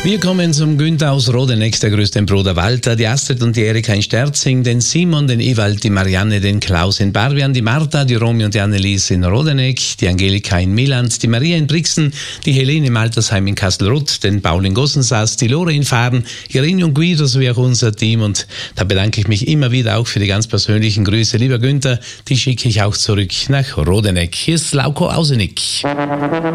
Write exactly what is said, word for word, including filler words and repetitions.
Wir kommen zum Günther aus Rodeneck, der grüßt den Bruder Walter, die Astrid und die Erika in Sterzing, den Simon, den Ewald, die Marianne, den Klaus in Barbian, die Martha, die Romy und die Annelies in Rodeneck, die Angelika in Milland, die Maria in Brixen, die Helene im Altersheim in Kastelruth, den Paul in Gossensaas, die Lore in Fahren, Irene und Guido sowie auch unser Team. Und da bedanke ich mich immer wieder auch für die ganz persönlichen Grüße. Lieber Günther, die schicke ich auch zurück nach Rodeneck. Hier ist Lauko Ausenik.